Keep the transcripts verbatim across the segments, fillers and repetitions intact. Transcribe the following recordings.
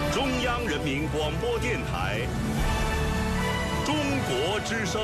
中央人民广播电台中国之声。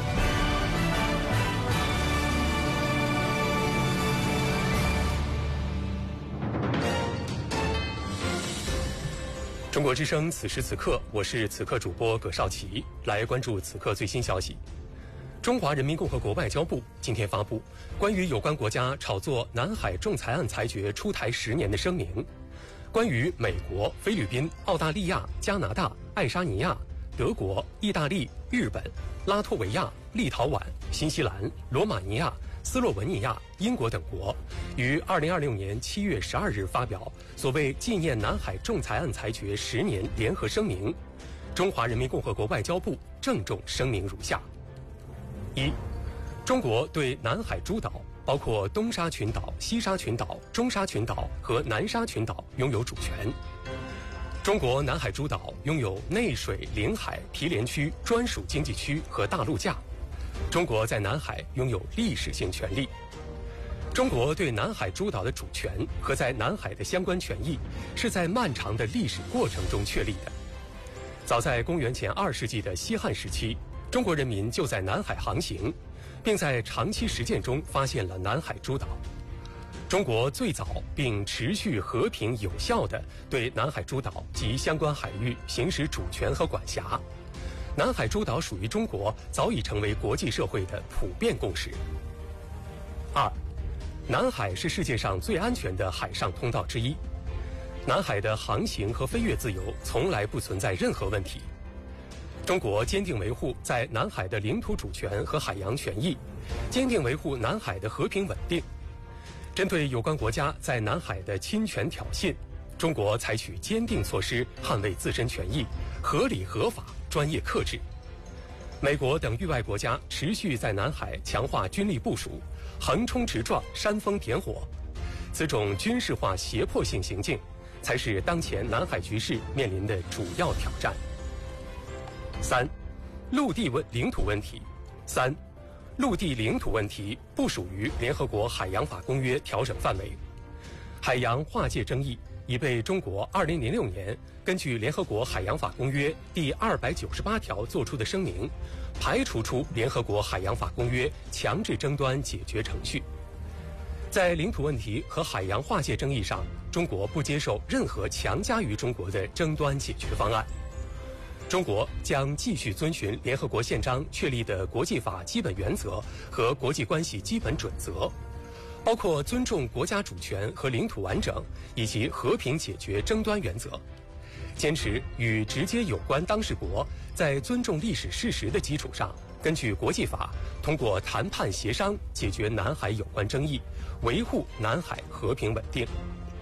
中国之声，此时此刻，我是此刻主播葛绍奇，来关注此刻最新消息。中华人民共和国外交部今天发布关于有关国家炒作南海仲裁案裁决出台十年的声明，关于美国、菲律宾、澳大利亚、加拿大、爱沙尼亚、德国、意大利、日本、拉脱维亚、立陶宛、新西兰、罗马尼亚、斯洛文尼亚、英国等国于二零二六年七月十二日发表所谓纪念南海仲裁案裁决十年联合声明。中华人民共和国外交部郑重声明如下：一、中国对南海诸岛，包括东沙群岛、西沙群岛、中沙群岛和南沙群岛拥有主权。中国南海诸岛拥有内水领海毗连区专属经济区和大陆架。中国在南海拥有历史性权利。中国对南海诸岛的主权和在南海的相关权益是在漫长的历史过程中确立的。早在公元前二世纪的西汉时期，中国人民就在南海航行，并在长期实践中发现了南海诸岛。中国最早并持续和平有效地对南海诸岛及相关海域行使主权和管辖。南海诸岛属于中国早已成为国际社会的普遍共识。二、南海是世界上最安全的海上通道之一，南海的航行和飞越自由从来不存在任何问题。中国坚定维护在南海的领土主权和海洋权益，坚定维护南海的和平稳定。针对有关国家在南海的侵权挑衅，中国采取坚定措施捍卫自身权益，合理合法，专业克制。美国等域外国家持续在南海强化军力部署，横冲直撞，煽风点火，此种军事化胁迫性行径才是当前南海局势面临的主要挑战。三、陆地问领土问题。三、陆地领土问题不属于联合国海洋法公约调整范围，海洋划界争议已被中国二零零六年根据联合国海洋法公约第二百九十八条作出的声明排除出联合国海洋法公约强制争端解决程序。在领土问题和海洋划界争议上，中国不接受任何强加于中国的争端解决方案。中国将继续遵循联合国宪章确立的国际法基本原则和国际关系基本准则，包括尊重国家主权和领土完整以及和平解决争端原则，坚持与直接有关当事国在尊重历史事实的基础上，根据国际法通过谈判协商解决南海有关争议，维护南海和平稳定。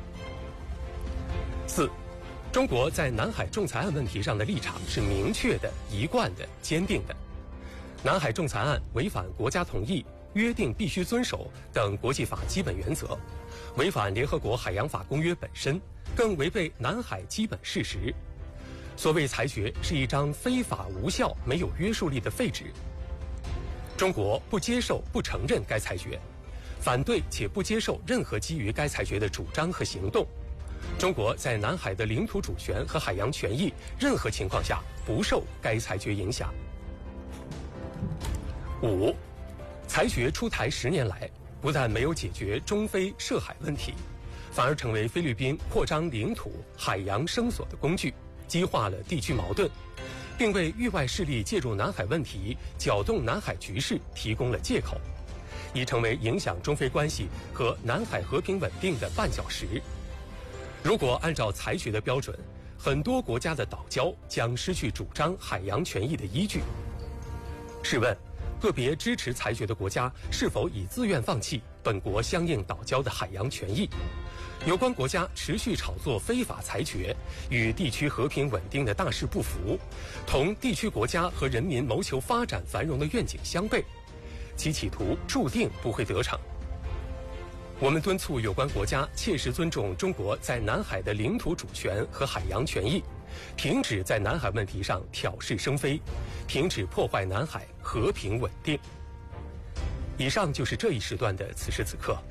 四、中国在南海仲裁案问题上的立场是明确的、一贯的、坚定的。南海仲裁案违反国家同意、约定必须遵守等国际法基本原则，违反联合国海洋法公约本身，更违背南海基本事实。所谓裁决是一张非法无效、没有约束力的废纸。中国不接受、不承认该裁决，反对且不接受任何基于该裁决的主张和行动。中国在南海的领土主权和海洋权益任何情况下不受该裁决影响。五、裁决出台十年来，不但没有解决中非涉海问题，反而成为菲律宾扩张领土、海洋声索的工具，激化了地区矛盾，并为域外势力介入南海问题、搅动南海局势提供了借口，已成为影响中非关系和南海和平稳定的绊脚石。如果按照裁决的标准，很多国家的岛礁将失去主张海洋权益的依据。试问，个别支持裁决的国家是否已自愿放弃本国相应岛礁的海洋权益？有关国家持续炒作非法裁决，与地区和平稳定的大势不符，同地区国家和人民谋求发展繁荣的愿景相悖，其企图注定不会得逞。我们敦促有关国家切实尊重中国在南海的领土主权和海洋权益，停止在南海问题上挑事生非，停止破坏南海和平稳定。以上就是这一时段的此时此刻。